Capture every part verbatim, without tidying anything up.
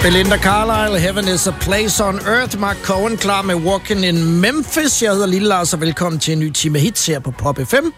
Belinda Carlisle, Heaven is a Place on Earth. Mark Cohen klar med Walking in Memphis. Jeg hedder Lille Lars, og velkommen til en ny time hits her på Pop F M.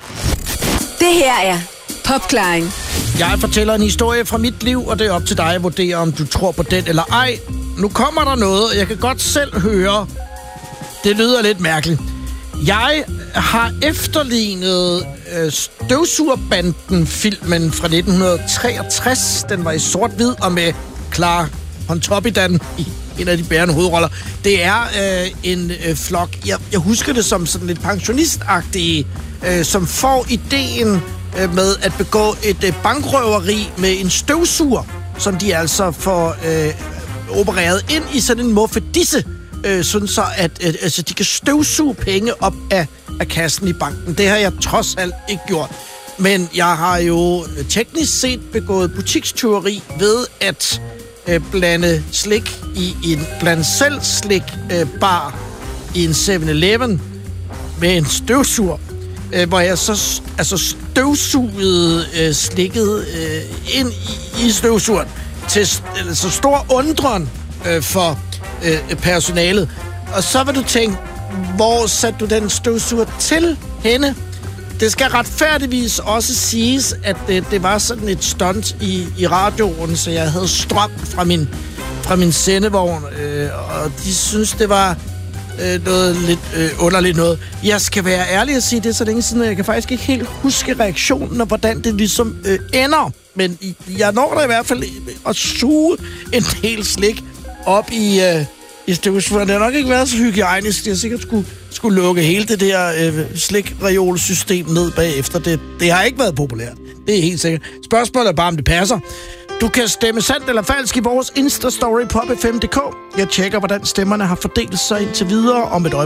Det her er Popklaring. Jeg fortæller en historie fra mit liv, og det er op til dig at vurdere, om du tror på den eller ej. Nu kommer der noget, og jeg kan godt selv høre, det lyder lidt mærkeligt. Jeg har efterlignet øh, Støvsugerbanden-filmen fra nitten treogtres. Den var i sort-hvid og med Clara Pontoppidan i en af de bærende hovedroller. Det er øh, en øh, flok, jeg, jeg husker det som sådan lidt pensionistagtige, øh, som får ideen øh, med at begå et øh, bankrøveri med en støvsuger, som de altså får øh, opereret ind i sådan en muffedisse, øh, sådan så at øh, altså, de kan støvsuge penge op af, af kassen i banken. Det har jeg trods alt ikke gjort. Men jeg har jo teknisk set begået butikstyveri ved at øh, blande slik i en bland selv slik øh, bar i en seven eleven med en støvsuger, øh, hvor jeg så altså støvsugede øh, slikket øh, ind i, i støvsugeren til så stor undren øh, for øh, personalet. Og så vil du tænke, hvor satte du den støvsuger til henne? Det skal retfærdigvis også siges, at det, det var sådan et stunt i, i radioen, så jeg havde strøm fra min, fra min sendevogn, øh, og de synes, det var øh, noget lidt øh, underligt noget. Jeg skal være ærlig at sige det så længe siden, og jeg kan faktisk ikke helt huske reaktionen og hvordan det ligesom øh, ender. Men jeg når da i hvert fald at suge en del slik op i... Øh, I støvsugeren. Det har nok ikke været så hygiejnisk. Jeg sikkert skulle, skulle lukke hele det der øh, slikreolsystem ned bagefter. Det, det har ikke været populært. Det er helt sikkert. Spørgsmålet er bare, om det passer. Du kan stemme sandt eller falsk i vores Insta-story på pop f m punktum d k. Jeg tjekker, hvordan stemmerne har fordelt sig indtil videre om et øjeblik.